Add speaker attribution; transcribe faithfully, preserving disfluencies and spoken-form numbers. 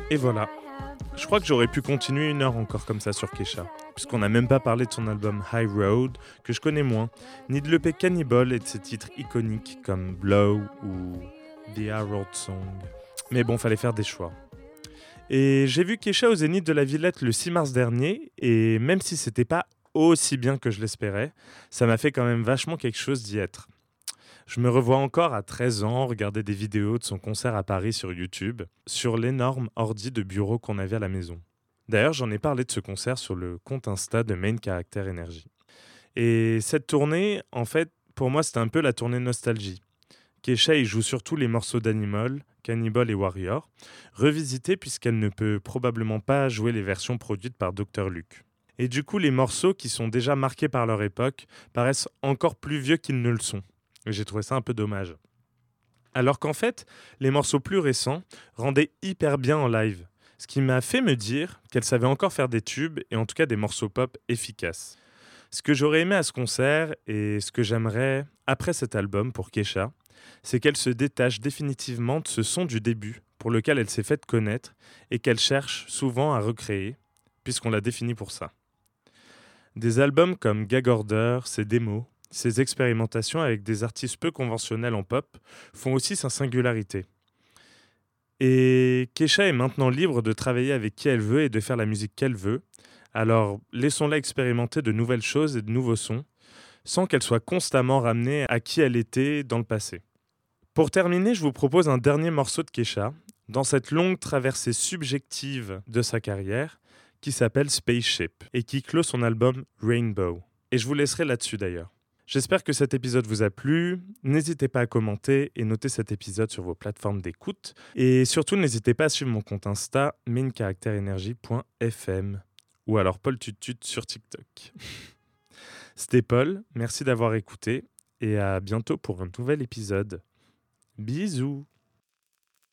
Speaker 1: Et voilà. Je crois que j'aurais pu continuer une heure encore comme ça sur Kesha, puisqu'on n'a même pas parlé de son album High Road, que je connais moins, ni de l'E P Cannibal et de ses titres iconiques comme Blow ou The Harold Song. Mais bon, fallait faire des choix. Et j'ai vu Kesha au Zénith de la Villette le six mars dernier, et même si c'était pas aussi bien que je l'espérais, ça m'a fait quand même vachement quelque chose d'y être. Je me revois encore à treize ans regarder des vidéos de son concert à Paris sur YouTube, sur l'énorme ordi de bureau qu'on avait à la maison. D'ailleurs, j'en ai parlé de ce concert sur le compte Insta de Main Character Energy. Et cette tournée, en fait, pour moi, c'était un peu la tournée nostalgie. Kesha y joue surtout les morceaux d'Animal, Cannibal et Warrior, revisités puisqu'elle ne peut probablement pas jouer les versions produites par docteur Luke. Et du coup, les morceaux qui sont déjà marqués par leur époque paraissent encore plus vieux qu'ils ne le sont. Et j'ai trouvé ça un peu dommage. Alors qu'en fait, les morceaux plus récents rendaient hyper bien en live, ce qui m'a fait me dire qu'elle savait encore faire des tubes et en tout cas des morceaux pop efficaces. Ce que j'aurais aimé à ce concert et ce que j'aimerais après cet album pour Kesha, c'est qu'elle se détache définitivement de ce son du début pour lequel elle s'est faite connaître et qu'elle cherche souvent à recréer, puisqu'on l'a défini pour ça. Des albums comme Gag Order, ses démos, ses expérimentations avec des artistes peu conventionnels en pop font aussi sa singularité. Et Kesha est maintenant libre de travailler avec qui elle veut et de faire la musique qu'elle veut, alors laissons-la expérimenter de nouvelles choses et de nouveaux sons, sans qu'elle soit constamment ramenée à qui elle était dans le passé. Pour terminer, je vous propose un dernier morceau de Kesha, dans cette longue traversée subjective de sa carrière, qui s'appelle Spaceship, et qui clôt son album Rainbow. Et je vous laisserai là-dessus d'ailleurs. J'espère que cet épisode vous a plu. N'hésitez pas à commenter et noter cet épisode sur vos plateformes d'écoute. Et surtout, n'hésitez pas à suivre mon compte Insta, main character energy point f m, ou alors Paul Tutut sur TikTok. C'était Paul, merci d'avoir écouté, et à bientôt pour un nouvel épisode. Bisous!